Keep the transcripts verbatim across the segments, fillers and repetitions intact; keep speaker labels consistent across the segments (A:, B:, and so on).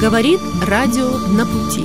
A: Говорит радио «На пути».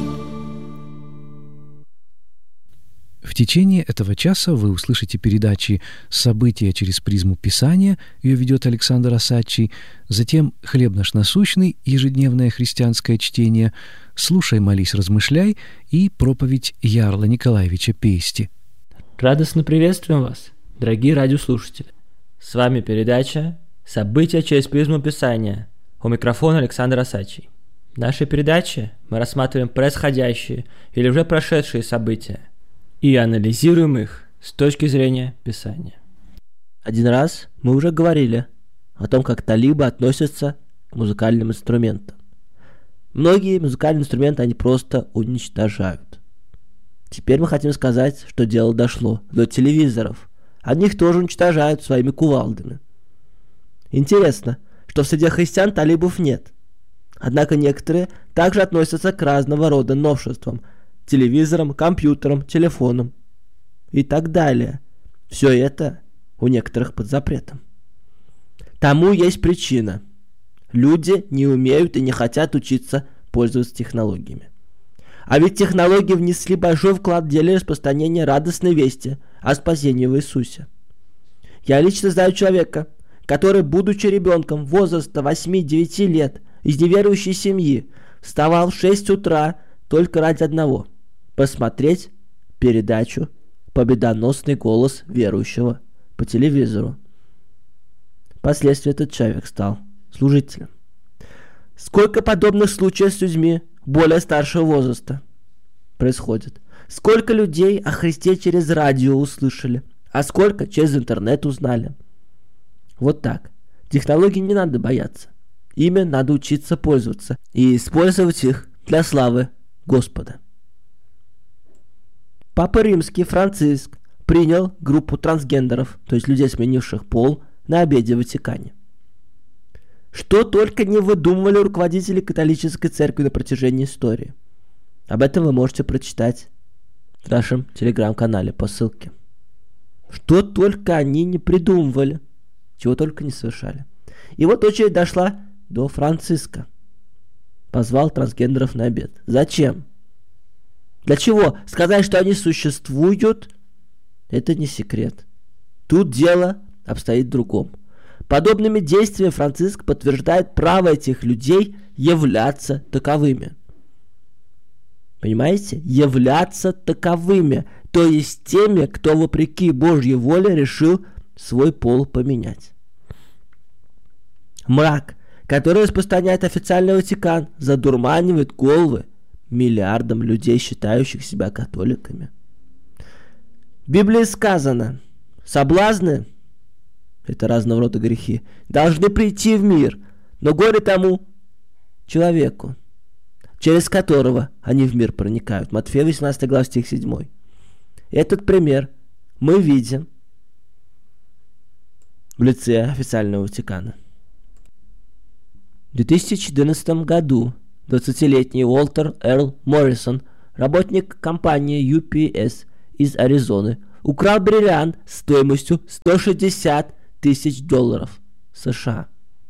B: В течение этого часа вы услышите передачи «События через призму Писания», ее ведет Александр Осадчий, затем «Хлеб наш насущный», ежедневное христианское чтение, «Слушай, молись, размышляй» и проповедь Ярла Николаевича Пести.
C: Радостно приветствуем вас, дорогие радиослушатели. С вами передача «События через призму Писания». У микрофона Александр Осадчий. В нашей передаче мы рассматриваем происходящие или уже прошедшие события и анализируем их с точки зрения Писания. Один раз мы уже говорили о том, как талибы относятся к музыкальным инструментам. Многие музыкальные инструменты они просто уничтожают. Теперь мы хотим сказать, что дело дошло до телевизоров. Они их тоже уничтожают своими кувалдами. Интересно, что в среде христиан талибов нет. Однако некоторые также относятся к разного рода новшествам – телевизорам, компьютерам, телефонам и так далее. Все это у некоторых под запретом. Тому есть причина. Люди не умеют и не хотят учиться пользоваться технологиями. А ведь технологии внесли большой вклад в дело распространения радостной вести о спасении в Иисусе. Я лично знаю человека, который, будучи ребенком возраста восьми-девяти лет, из неверующей семьи, вставал в шесть утра только ради одного – посмотреть передачу «Победоносный голос верующего» по телевизору. Впоследствии этот человек стал служителем. Сколько подобных случаев с людьми более старшего возраста происходит? Сколько людей о Христе через радио услышали, а сколько через интернет узнали? Вот так. Технологий не надо бояться. Ими надо учиться пользоваться и использовать их для славы Господа. Папа Римский Франциск принял группу трансгендеров, то есть людей, сменивших пол, на обеде в Ватикане. Что только не выдумывали руководители католической церкви на протяжении истории. Об этом вы можете прочитать в нашем телеграм-канале по ссылке. Что только они не придумывали, чего только не совершали. И вот очередь дошла до Франциска. Позвал трансгендеров на обед. Зачем? Для чего? Сказать, что они существуют, это не секрет. Тут дело обстоит в другом. Подобными действиями Франциск подтверждает право этих людей являться таковыми. Понимаете? Являться таковыми. То есть теми, кто вопреки Божьей воле решил свой пол поменять. Мрак, который распространяет официальный Ватикан, задурманивает головы миллиардам людей, считающих себя католиками. В Библии сказано: соблазны, это разного рода грехи, должны прийти в мир, но горе тому человеку, через которого они в мир проникают. Матфея восемнадцатая глава, стих седьмой. Этот пример мы видим в лице официального Ватикана. В две тысячи четырнадцатом году двадцатилетний Уолтер Эрл Моррисон, работник компании ю пи эс из Аризоны, украл бриллиант стоимостью сто шестьдесят тысяч долларов США.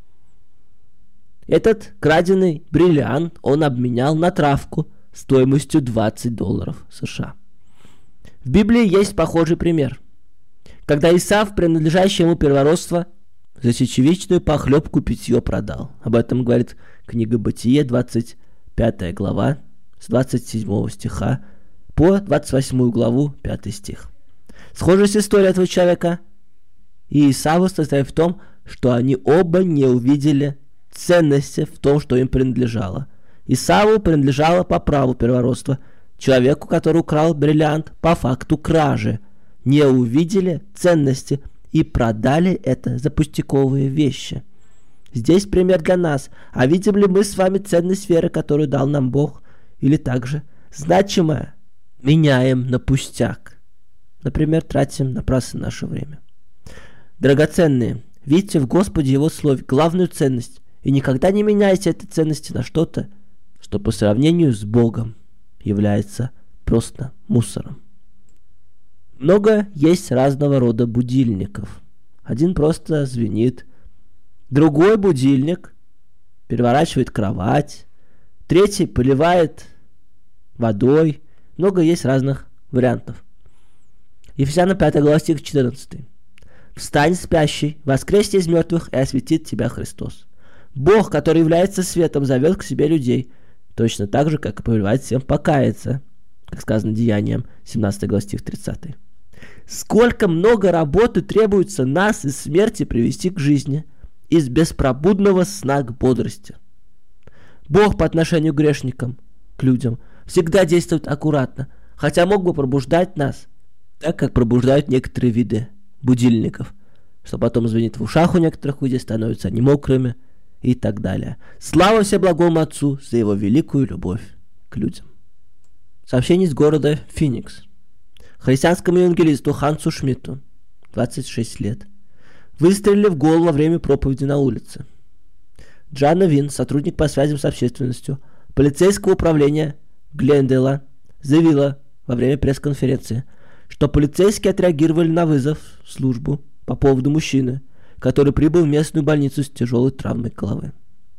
C: Этот краденый бриллиант он обменял на травку стоимостью двадцать долларов США. В Библии есть похожий пример, когда Исав, принадлежащий ему первородство, за чечевичную похлебку питье продал. Об этом говорит книга Бытие, двадцать пятая глава, с двадцать седьмого стиха по двадцать восьмую главу, пятый стих. Схожая история этого человека и Исава состоит в том, что они оба не увидели ценности в том, что им принадлежало. Исаву принадлежало по праву первородства, человеку, который украл бриллиант по факту кражи. Не увидели ценности и продали это за пустяковые вещи. Здесь пример для нас. А видим ли мы с вами ценность веры, которую дал нам Бог? Или также значимое меняем на пустяк? Например, тратим напрасно наше время. Драгоценные, видите в Господе Его Слове главную ценность и никогда не меняйте этой ценности на что-то, что по сравнению с Богом является просто мусором. Много есть разного рода будильников. Один просто звенит. Другой будильник переворачивает кровать,
D: Третий поливает водой. Много есть разных вариантов. Ефесянам пятая глава, стих четырнадцатый. «Встань, спящий, воскресни из мертвых, и осветит тебя Христос». Бог, который является светом, зовет к себе людей, точно так же, как и повелевает всем покаяться, как сказано Деяниям, семнадцатая глава, стих тридцатый. Сколько много работы требуется нас из смерти привести к жизни, из беспробудного сна к бодрости. Бог по отношению к грешникам, к людям, всегда действует аккуратно, хотя мог бы пробуждать нас, так как пробуждают некоторые виды будильников, что потом звенит в ушах у некоторых людей, становятся они мокрыми и так далее. Слава Всеблагому Отцу за Его великую любовь к людям. Сообщение из города Феникс. Христианскому евангелисту Хансу Шмидту, двадцать шесть лет, выстрелили в голову во время проповеди на улице. Джанна Вин, сотрудник по связям с общественностью полицейского управления Глендейла, заявила во время пресс-конференции, что полицейские отреагировали на вызов в службу по поводу мужчины, который прибыл в местную больницу с тяжелой травмой головы.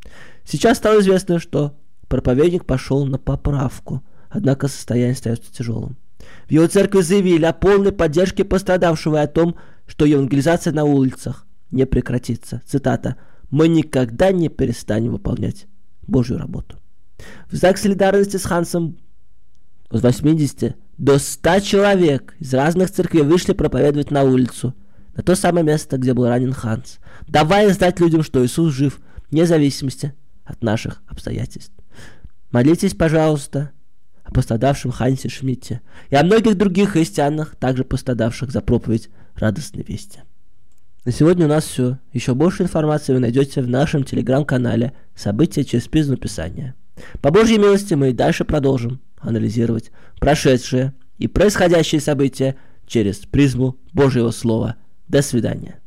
D: Сейчас стало известно, что проповедник пошел на поправку, однако состояние остается тяжелым. В его церкви заявили о полной поддержке пострадавшего и о том, что евангелизация на улицах не прекратится. Цитата: «Мы никогда не перестанем выполнять Божью работу». В знак солидарности с Хансом с восьмидесяти до ста человек из разных церквей вышли проповедовать на улицу, на то самое место, где был ранен Ханс, давая знать людям, что Иисус жив, вне зависимости от наших обстоятельств. Молитесь, пожалуйста, о пострадавшем Хансе Шмидте и о многих других христианах, также пострадавших за проповедь радостной вести. На сегодня у нас все. Еще больше информации вы найдете в нашем телеграм-канале «События через призму Писания». По Божьей милости мы и дальше продолжим анализировать прошедшие и происходящие события через призму Божьего Слова. До свидания.